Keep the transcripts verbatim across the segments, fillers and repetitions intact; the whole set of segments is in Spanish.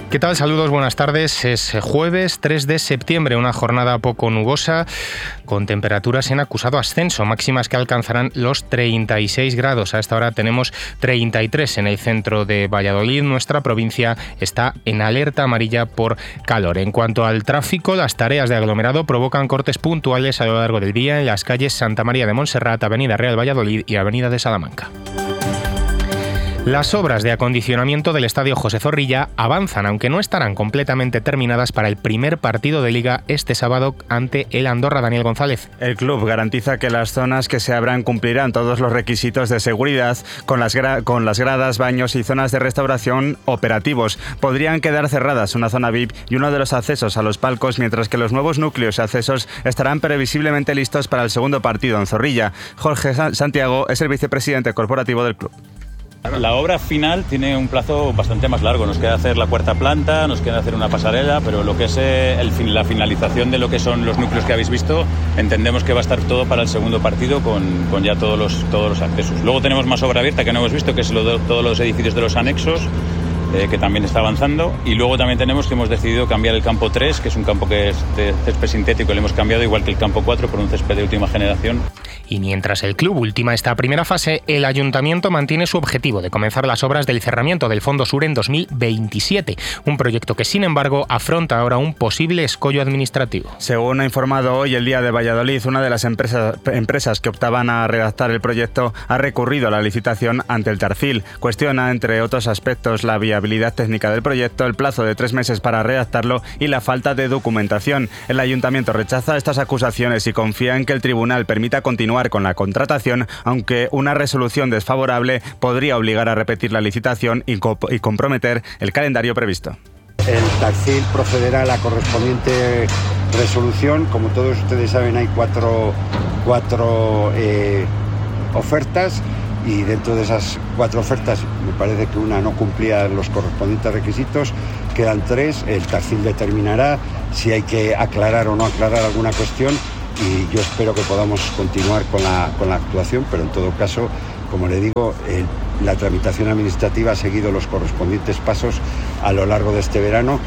¿Qué tal? Saludos, buenas tardes. Es jueves tres de septiembre, una jornada poco nubosa, con temperaturas en acusado ascenso, máximas que alcanzarán los treinta y seis grados. A esta hora tenemos treinta y tres en el centro de Valladolid. Nuestra provincia está en alerta amarilla por calor. En cuanto al tráfico, las tareas de aglomerado provocan cortes puntuales a lo largo del día en las calles Santa María de Montserrat, Avenida Real Valladolid y Avenida de Salamanca. Las obras de acondicionamiento del Estadio José Zorrilla avanzan, aunque no estarán completamente terminadas para el primer partido de Liga este sábado ante el Andorra. Daniel González. El club garantiza que las zonas que se abran cumplirán todos los requisitos de seguridad, con las, gra- con las gradas, baños y zonas de restauración operativos. Podrían quedar cerradas una zona V I P y uno de los accesos a los palcos, mientras que los nuevos núcleos y accesos estarán previsiblemente listos para el segundo partido en Zorrilla. Jorge Santiago es el vicepresidente corporativo del club. La obra final tiene un plazo bastante más largo. Nos queda hacer la cuarta planta, nos queda hacer una pasarela, pero lo que es el, la finalización de lo que son los núcleos que habéis visto, entendemos que va a estar todo para el segundo partido con, con ya todos los, todos los accesos. Luego tenemos más obra abierta que no hemos visto, que es lo de, todos los edificios de los anexos, eh, que también está avanzando. Y luego también tenemos que hemos decidido cambiar el campo tres, que es un campo que es de césped sintético, lo hemos cambiado, igual que el campo cuatro, por un césped de última generación. Y mientras el club ultima esta primera fase, el ayuntamiento mantiene su objetivo de comenzar las obras del cerramiento del Fondo Sur en dos mil veintisiete, un proyecto que, sin embargo, afronta ahora un posible escollo administrativo. Según ha informado hoy el Día de Valladolid, una de las empresas, empresas que optaban a redactar el proyecto ha recurrido a la licitación ante el Tarcil. Cuestiona, entre otros aspectos, la viabilidad técnica del proyecto, el plazo de tres meses para redactarlo y la falta de documentación. El ayuntamiento rechaza estas acusaciones y confía en que el tribunal permita continuar con la contratación, aunque una resolución desfavorable podría obligar a repetir la licitación y, comp- y comprometer el calendario previsto. El Tarcil procederá a la correspondiente resolución. Como todos ustedes saben, hay cuatro, cuatro eh, ofertas, y dentro de esas cuatro ofertas me parece que una no cumplía los correspondientes requisitos. Quedan tres. El Tarcil determinará si hay que aclarar o no aclarar alguna cuestión, y yo espero que podamos continuar con la, con la actuación, pero en todo caso, como le digo, el, la tramitación administrativa ha seguido los correspondientes pasos a lo largo de este verano.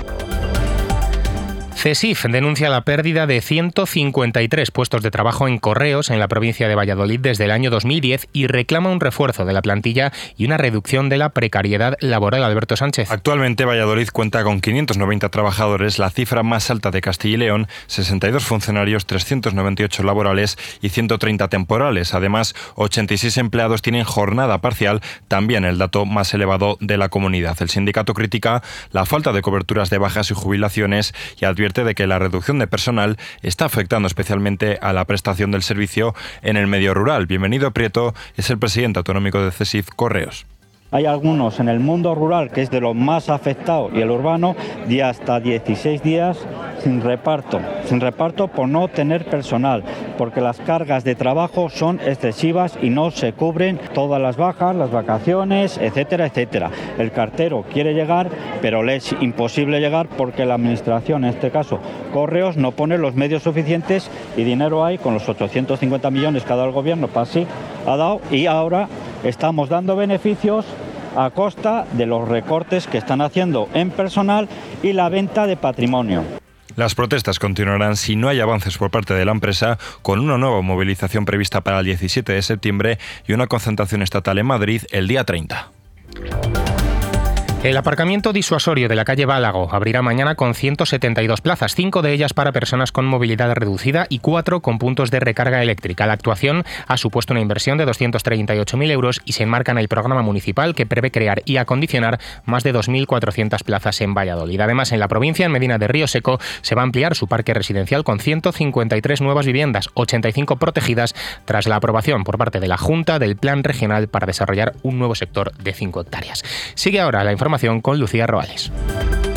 CESIF denuncia la pérdida de ciento cincuenta y tres puestos de trabajo en correos en la provincia de Valladolid desde el año dos mil diez y reclama un refuerzo de la plantilla y una reducción de la precariedad laboral. Alberto Sánchez. Actualmente Valladolid cuenta con quinientos noventa trabajadores, la cifra más alta de Castilla y León, sesenta y dos funcionarios, trescientos noventa y ocho laborales y ciento treinta temporales. Además, ochenta y seis empleados tienen jornada parcial, también el dato más elevado de la comunidad. El sindicato critica la falta de coberturas de bajas y jubilaciones y advierte de que la reducción de personal está afectando especialmente a la prestación del servicio en el medio rural. Bienvenido Prieto es el presidente autonómico de CESIF Correos. Hay algunos en el mundo rural, que es de los más afectados, y el urbano, de hasta dieciséis días sin reparto. Sin reparto por no tener personal, porque las cargas de trabajo son excesivas y no se cubren todas las bajas, las vacaciones, etcétera, etcétera. El cartero quiere llegar, pero le es imposible llegar porque la administración, en este caso Correos, no pone los medios suficientes, y dinero hay con los ochocientos cincuenta millones que ha dado el gobierno, para sí ha dado, y ahora estamos dando beneficios a costa de los recortes que están haciendo en personal y la venta de patrimonio. Las protestas continuarán si no hay avances por parte de la empresa, con una nueva movilización prevista para el diecisiete de septiembre y una concentración estatal en Madrid el día treinta. El aparcamiento disuasorio de la calle Bálago abrirá mañana con ciento setenta y dos plazas, cinco de ellas para personas con movilidad reducida y cuatro con puntos de recarga eléctrica. La actuación ha supuesto una inversión de doscientos treinta y ocho mil euros y se enmarca en el programa municipal que prevé crear y acondicionar más de dos mil cuatrocientas plazas en Valladolid. Además, en la provincia, en Medina de Río Seco, se va a ampliar su parque residencial con ciento cincuenta y tres nuevas viviendas, ochenta y cinco protegidas, tras la aprobación por parte de la Junta del Plan Regional para desarrollar un nuevo sector de cinco hectáreas. Sigue ahora la información con Lucía Roales.